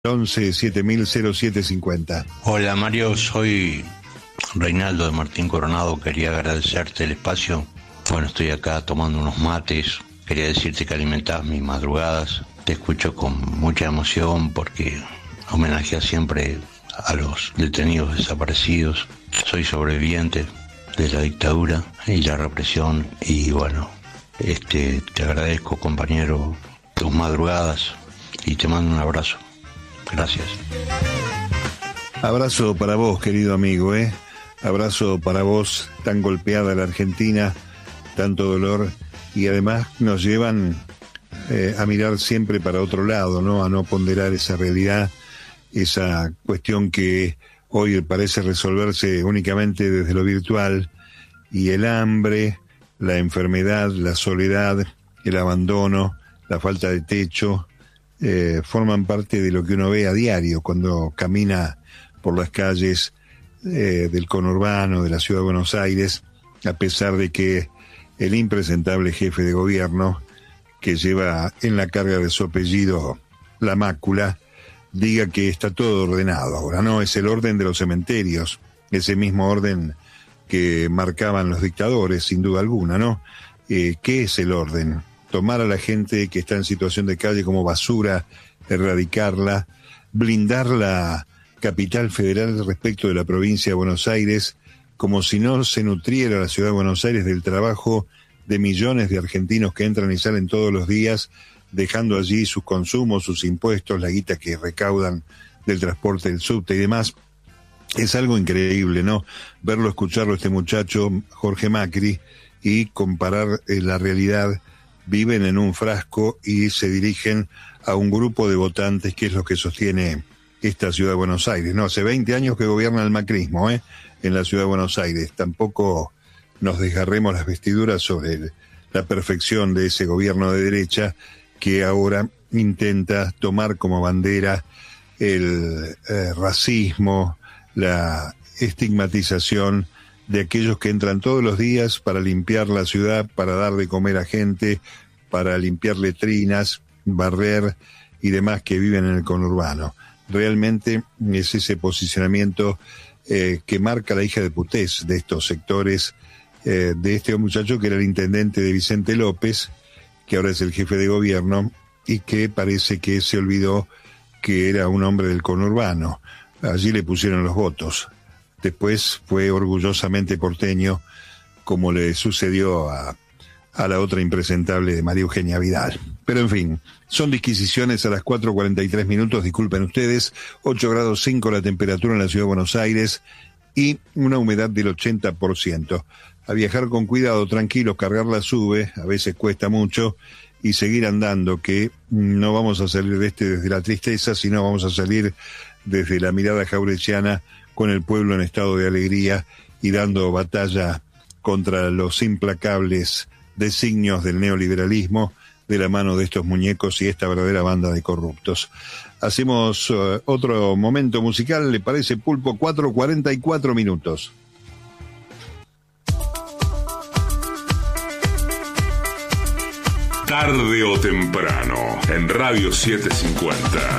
11 7000-0750. Hola Mario, soy Reinaldo de Martín Coronado. Quería agradecerte el espacio. Bueno, estoy acá tomando unos mates. Quería decirte que alimentás mis madrugadas. Te escucho con mucha emoción porque homenajeas siempre a los detenidos desaparecidos. Soy sobreviviente de la dictadura y la represión y bueno, te agradezco, compañero, tus madrugadas y te mando un abrazo. Gracias. Abrazo para vos, querido amigo, Abrazo para vos, tan golpeada la Argentina, tanto dolor, y además nos llevan a mirar siempre para otro lado, ¿no? A no ponderar esa realidad, esa cuestión que hoy parece resolverse únicamente desde lo virtual, y el hambre, la enfermedad, la soledad, el abandono, la falta de techo, forman parte de lo que uno ve a diario cuando camina por las calles del conurbano de la ciudad de Buenos Aires, a pesar de que el impresentable jefe de gobierno, que lleva en la carga de su apellido la mácula, diga que está todo ordenado ahora, ¿no? Es el orden de los cementerios, ese mismo orden que marcaban los dictadores, sin duda alguna, ¿no? ¿Qué es el orden? Tomar a la gente que está en situación de calle como basura, erradicarla, blindar la capital federal respecto de la provincia de Buenos Aires, como si no se nutriera la ciudad de Buenos Aires del trabajo de millones de argentinos que entran y salen todos los días, dejando allí sus consumos, sus impuestos, la guita que recaudan del transporte del subte y demás. Es algo increíble, ¿no? Verlo, escucharlo, este muchacho, Jorge Macri, y comparar la realidad. Viven en un frasco y se dirigen a un grupo de votantes, que es lo que sostiene esta ciudad de Buenos Aires. No, hace 20 años que gobierna el macrismo, en la ciudad de Buenos Aires. Tampoco nos desgarremos las vestiduras sobre la perfección de ese gobierno de derecha que ahora intenta tomar como bandera el racismo, la estigmatización de aquellos que entran todos los días para limpiar la ciudad, para dar de comer a gente, para limpiar letrinas, barrer y demás que viven en el conurbano. Realmente es ese posicionamiento que marca la hija de putés de estos sectores, de este muchacho que era el intendente de Vicente López, que ahora es el jefe de gobierno, y que parece que se olvidó que era un hombre del conurbano. Allí le pusieron los votos. Después fue orgullosamente porteño, como le sucedió a la otra impresentable de María Eugenia Vidal. Pero en fin, son disquisiciones a las 4:43 minutos, disculpen ustedes, 8 grados 5 la temperatura en la ciudad de Buenos Aires y una humedad del 80%. A viajar con cuidado, tranquilos, cargar la sube, a veces cuesta mucho, y seguir andando, que no vamos a salir de desde la tristeza, sino vamos a salir desde la mirada jaurechiana, con el pueblo en estado de alegría y dando batalla contra los implacables designios del neoliberalismo de la mano de estos muñecos y esta verdadera banda de corruptos. Hacemos otro momento musical, ¿le parece, Pulpo? 4:44 minutos. Tarde o temprano, en Radio 750.